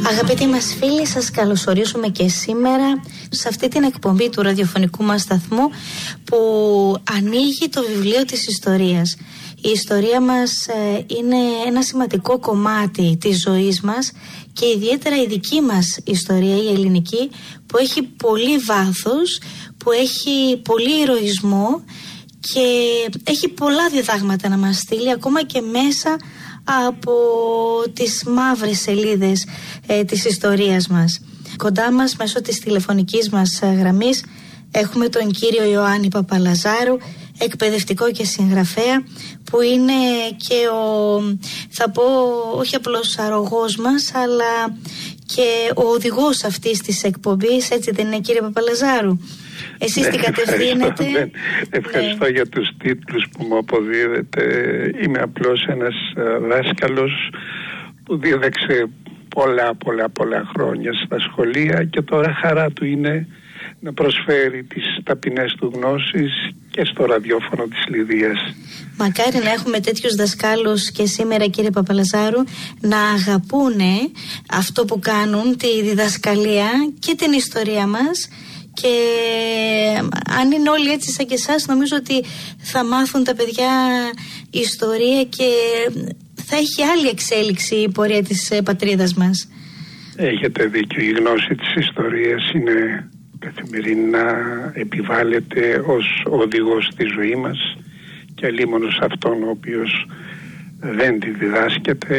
Αγαπητοί μας φίλοι, σας καλωσορίζουμε και σήμερα σε αυτή την εκπομπή του ραδιοφωνικού μας σταθμού που ανοίγει το βιβλίο της ιστορίας. Η ιστορία μας είναι ένα σημαντικό κομμάτι της ζωής μας και ιδιαίτερα η δική μας ιστορία, η ελληνική, που έχει πολύ βάθος, που έχει πολύ ηρωισμό και έχει πολλά διδάγματα να μας στείλει ακόμα και μέσα από τις μαύρες σελίδες της ιστορίας μας. Κοντά μας μέσω της τηλεφωνικής μας γραμμής έχουμε τον κύριο Ιωάννη Παπαλαζάρου, εκπαιδευτικό και συγγραφέα, που είναι και θα πω όχι απλώς αρρωγός μας, αλλά και ο οδηγός αυτής της εκπομπής, έτσι δεν είναι, κύριε Παπαλαζάρου? Εσείς τι κατευθύνετε? Ευχαριστώ για τους τίτλους που μου αποδίδετε. Είμαι απλώς ένας δάσκαλος που δίδαξε πολλά χρόνια στα σχολεία και τώρα χαρά του είναι να προσφέρει τις ταπεινές του γνώσεις και στο ραδιόφωνο της Λιδίας. Μακάρι να έχουμε τέτοιους δασκάλους και σήμερα, κύριε Παπαλαζάρου, να αγαπούνε αυτό που κάνουν, τη διδασκαλία και την ιστορία μας. Και αν είναι όλοι έτσι σαν και εσάς, νομίζω ότι θα μάθουν τα παιδιά ιστορία και θα έχει άλλη εξέλιξη η πορεία της πατρίδας μας. Έχετε δίκιο, η γνώση της ιστορίας είναι καθημερινά, επιβάλλεται ως οδηγός στη ζωή μας και αλίμονος αυτόν ο οποίος δεν τη διδάσκεται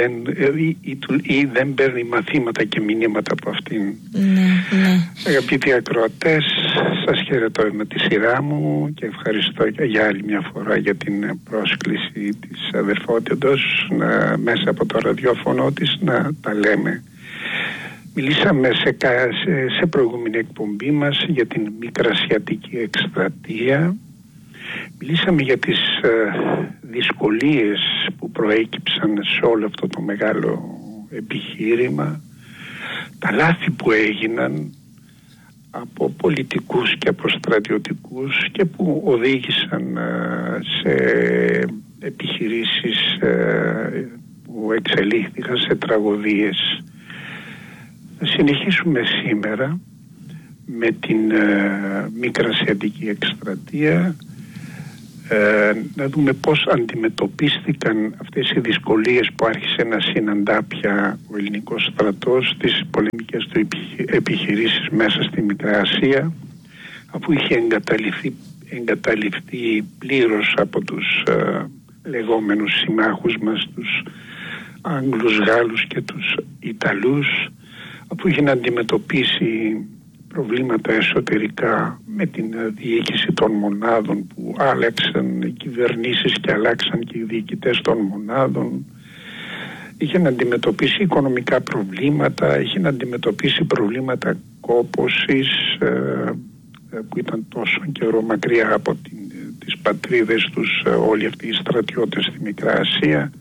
ή δεν παίρνει μαθήματα και μηνύματα από αυτήν. Ναι. Αγαπητοί ακροατές, σας χαιρετώ με τη σειρά μου και ευχαριστώ για άλλη μια φορά για την πρόσκληση της αδερφότητος μέσα από το ραδιόφωνο της να τα λέμε. Μιλήσαμε σε προηγούμενη εκπομπή μας για την Μικρασιατική εκστρατεία. Μιλήσαμε για τις δυσκολίες που προέκυψαν σε όλο αυτό το μεγάλο επιχείρημα, τα λάθη που έγιναν από πολιτικούς και από στρατιωτικούς και που οδήγησαν σε επιχειρήσεις που εξελίχθηκαν σε τραγωδίες. Θα συνεχίσουμε σήμερα με την Μικρασιατική εκστρατεία, να δούμε πώς αντιμετωπίστηκαν αυτές οι δυσκολίες που άρχισε να συναντά πια ο ελληνικός στρατός στις πολεμικές του επιχειρήσεις μέσα στη Μικρά Ασία, αφού είχε εγκαταλειφθεί πλήρως από τους λεγόμενους συμμάχους μας, τους Άγγλους, Γάλλους και τους Ιταλούς, αφού είχε να αντιμετωπίσει προβλήματα εσωτερικά με την διοίκηση των μονάδων που άλλαξαν οι κυβερνήσεις και αλλάξαν και οι διοικητές των μονάδων, είχε να αντιμετωπίσει οικονομικά προβλήματα, είχε να αντιμετωπίσει προβλήματα κόπωσης που ήταν τόσο καιρό μακριά από τις πατρίδες τους όλοι αυτοί οι στρατιώτες στη Μικρά Ασία.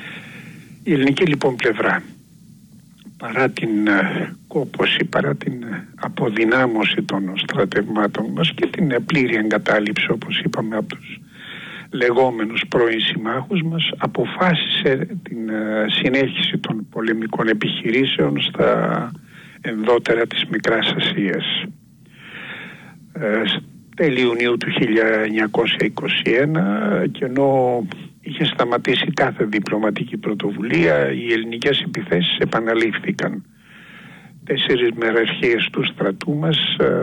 Η ελληνική λοιπόν πλευρά, παρά την κόπωση, παρά την αποδυνάμωση των στρατευμάτων μας και την πλήρη εγκατάλειψη, όπως είπαμε, από τους λεγόμενους πρώην συμμάχους μας, αποφάσισε την συνέχιση των πολεμικών επιχειρήσεων στα ενδότερα της Μικράς Ασίας. Τέλη Ιουνίου του 1921, και ενώ είχε σταματήσει κάθε διπλωματική πρωτοβουλία, οι ελληνικές επιθέσεις επαναλήφθηκαν. 4 μεραρχίες του στρατού μας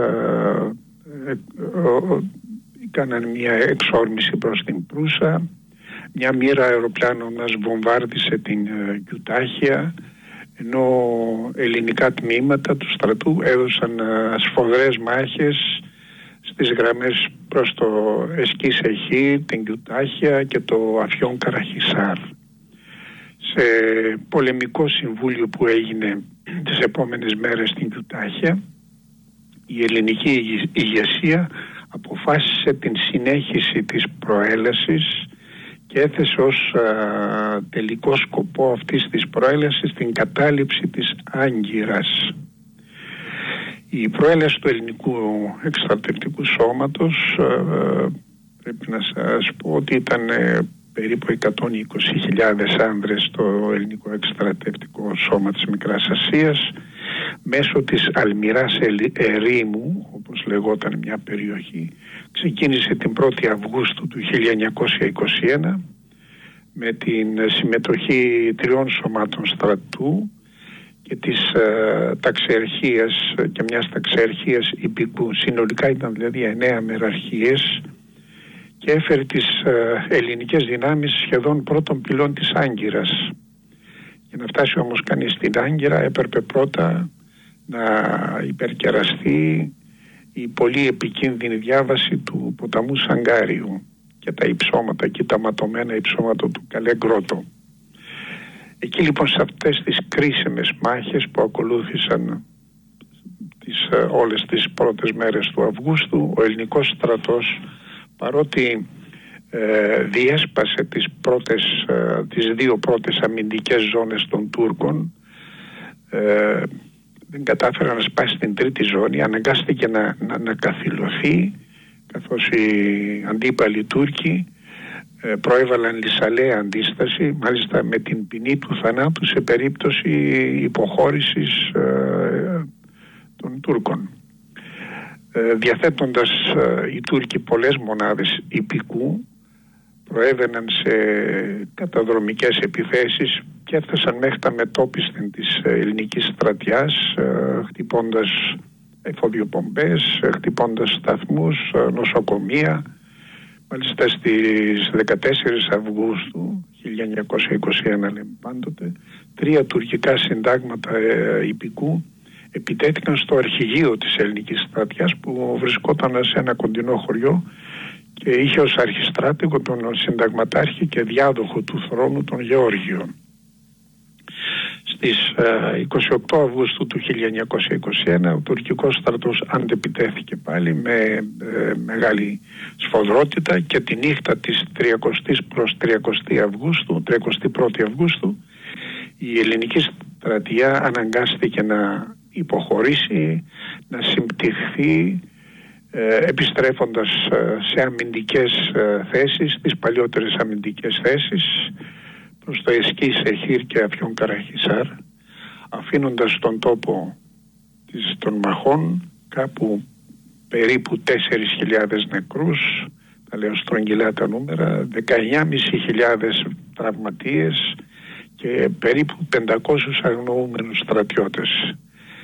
έκαναν μια εξόρμηση προς την Προύσα. Μια μοίρα αεροπλάνων μας βομβάρδισε την Κιουτάχια, ενώ ελληνικά τμήματα του στρατού έδωσαν σφοδρές μάχες στις γραμμές προς το Εσκή-Σεχή, την Κιουτάχια και το Αφιόν Καραχισάρ. Σε πολεμικό συμβούλιο που έγινε τις επόμενες μέρες στην Κιουτάχια, η ελληνική ηγεσία αποφάσισε την συνέχιση της προέλασης και έθεσε ως τελικό σκοπό αυτής της προέλασης την κατάληψη της Άγκυρας. Η προέλαση του ελληνικού εκστρατευτικού σώματος πρέπει να σας πω ότι ήταν περίπου 120.000 άνδρες στο ελληνικό εκστρατευτικό σώμα της Μικράς Ασίας, μέσω της Αλμυράς Ερήμου, όπως λεγόταν μια περιοχή. Ξεκίνησε την 1η Αυγούστου του 1921 με την συμμετοχή 3 σωμάτων στρατού και της ταξιαρχίας και μιας ταξιαρχίας υπηκού. Συνολικά ήταν δηλαδή 9 μεραρχίες και έφερε τις ελληνικές δυνάμεις σχεδόν πρώτων πυλών της Άγκυρας. Για να φτάσει όμως κανείς στην Άγκυρα έπρεπε πρώτα να υπερκεραστεί η πολύ επικίνδυνη διάβαση του ποταμού Σαγκάριου και τα υψώματα και τα ματωμένα υψώματα του Καλέ Γκρότο. Εκεί λοιπόν, σε αυτές τις κρίσιμες μάχες που ακολούθησαν όλες τις πρώτες μέρες του Αυγούστου, ο ελληνικός στρατός, παρότι διέσπασε τις 2 πρώτες αμυντικές ζώνες των Τούρκων, δεν κατάφερε να σπάσει την 3η ζώνη, αναγκάστηκε να καθυλωθεί, καθώς οι αντίπαλοι Τούρκοι προέβαλαν λυσαλέα αντίσταση, μάλιστα με την ποινή του θανάτου σε περίπτωση υποχώρησης των Τούρκων. Διαθέτοντας οι Τούρκοι πολλές μονάδες υπηκού, προέβαιναν σε καταδρομικές επιθέσεις και έφτασαν μέχρι τα μετώπισθεν της ελληνικής στρατιάς, χτυπώντας εφοδιοπομπές, χτυπώντας σταθμούς, νοσοκομεία. Μάλιστα στις 14 Αυγούστου 1921, λέμε πάντοτε, 3 τουρκικά συντάγματα υπηκού επιτέθηκαν στο αρχηγείο της ελληνικής στρατιάς, που βρισκόταν σε ένα κοντινό χωριό και είχε ως αρχιστράτηγο τον συνταγματάρχη και διάδοχο του θρόνου τον Γεώργιο. Στις 28 Αυγούστου του 1921 ο τουρκικός στρατός αντεπιτέθηκε πάλι με μεγάλη σφοδρότητα και τη νύχτα της 30ης προς 31η Αυγούστου η ελληνική στρατιά αναγκάστηκε να υποχωρήσει, να συμπτυχθεί, επιστρέφοντας σε αμυντικές θέσεις, τις παλιότερες αμυντικές θέσεις, προς το Εσκή, Σεχίρ και Αφιόν Καραχισάρ, αφήνοντας τον τόπο των μαχών κάπου περίπου 4.000 νεκρούς, τα λέω στρογγυλά τα νούμερα, 19.500 τραυματίες και περίπου 500 αγνοούμενους στρατιώτες.